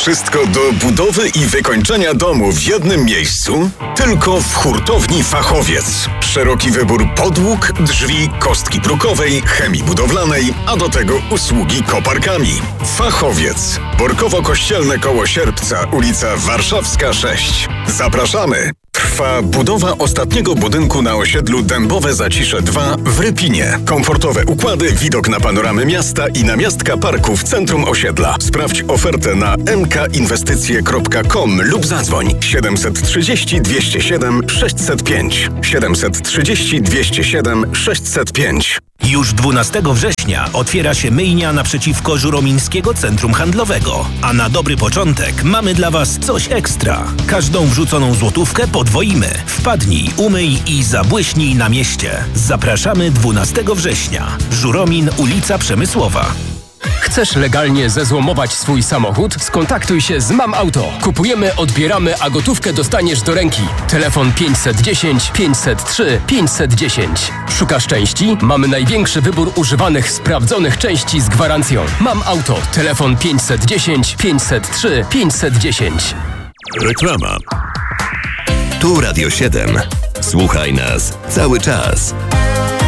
Wszystko do budowy i wykończenia domu w jednym miejscu? Tylko w Hurtowni Fachowiec. Szeroki wybór podłóg, drzwi, kostki brukowej, chemii budowlanej, a do tego usługi koparkami. Fachowiec. Borkowo-Kościelne koło Sierpca, ulica Warszawska 6. Zapraszamy! Trwa budowa ostatniego budynku na osiedlu Dębowe Zacisze 2 w Rypinie. Komfortowe układy, widok na panoramy miasta i namiastka parku w centrum osiedla. Sprawdź ofertę na mkinwestycje.com lub zadzwoń 730 207 605. 730 207 605. Już 12 września otwiera się myjnia naprzeciwko Żuromińskiego Centrum Handlowego. A na dobry początek mamy dla Was coś ekstra. Każdą wrzuconą złotówkę podwoimy. Wpadnij, umyj i zabłyśnij na mieście. Zapraszamy 12 września. Żuromin, ulica Przemysłowa. Chcesz legalnie zezłomować swój samochód? Skontaktuj się z Mam Auto. Kupujemy, odbieramy, a gotówkę dostaniesz do ręki. Telefon 510 503 510. Szukasz części? Mamy największy wybór używanych, sprawdzonych części z gwarancją. Mam Auto. Telefon 510 503 510. Reklama. Tu Radio 7. Słuchaj nas cały czas.